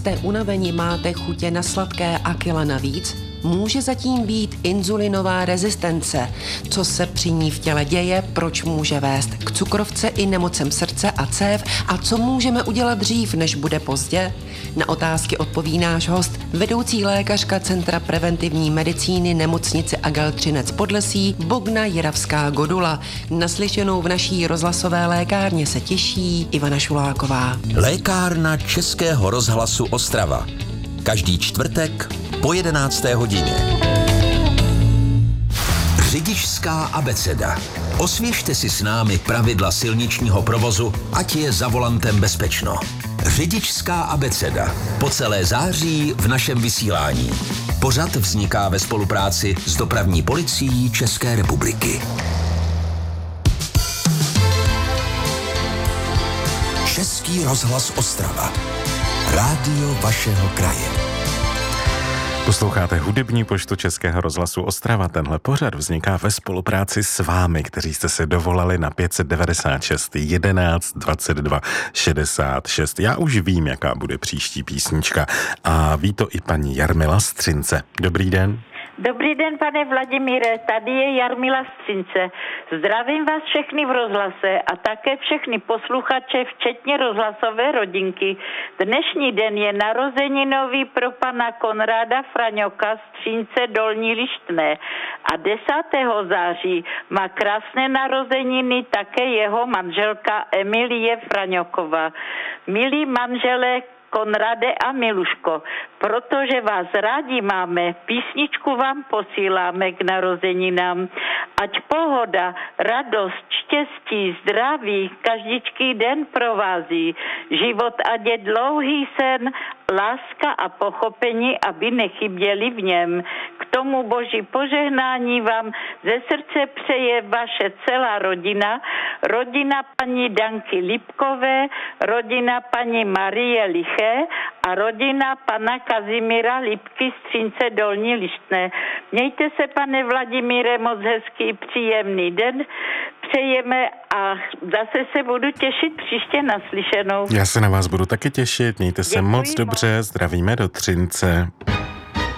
Jste unaveni, máte chutě na sladké a kila navíc? Může zatím být inzulinová rezistence. Co se při ní v těle děje, proč může vést k cukrovce i nemocem srdce a cév a co můžeme udělat dřív, než bude pozdě? Na otázky odpoví náš host, vedoucí lékařka Centra preventivní medicíny nemocnice Agel Třinec Podlesí Bogna Jiravská Godula. Naslyšenou v naší rozhlasové lékárně se těší Ivana Šuláková. Lékárna Českého rozhlasu Ostrava. Každý čtvrtek po 11. hodině. Řidičská abeceda. Osvěžte si s námi pravidla silničního provozu, ať je za volantem bezpečno. Řidičská abeceda. Po celé září v našem vysílání. Pořad vzniká ve spolupráci s Dopravní policií České republiky. Český rozhlas Ostrava. Rádio vašeho kraje. Posloucháte hudební poštu Českého rozhlasu Ostrava. Tenhle pořad vzniká ve spolupráci s vámi, kteří jste se dovolali na 596 11 22 66. Já už vím, jaká bude příští písnička a ví to i paní Jarmila z Třince. Dobrý den. Dobrý den, pane Vladimíre, tady je Jarmila z Třince. Zdravím vás všechny v rozhlase a také všechny posluchače, včetně rozhlasové rodinky. Dnešní den je narozeninový pro pana Konráda Fraňoka z Třince Dolní Lištné a 10. září má krásné narozeniny také jeho manželka Emilie Fraňoková. Milí manželé Konrade a Miluško, protože vás rádi máme, písničku vám posíláme k narozeninám. Ať pohoda, radost, štěstí, zdraví každičký den provází. Život ať je dlouhý sen, láska a pochopení, aby nechyběli v něm. K tomu boží požehnání vám ze srdce přeje vaše celá rodina, rodina paní Danky Lipkové, rodina paní Marie Liché a rodina pana Kazimíra Lipky z Třince Dolní Lištné. Mějte se, pane Vladimíre, moc hezký, příjemný den přejeme a zase se budu těšit příště naslyšenou. Já se na vás budu taky těšit, mějte se moc dobře, zdravíme do Třince.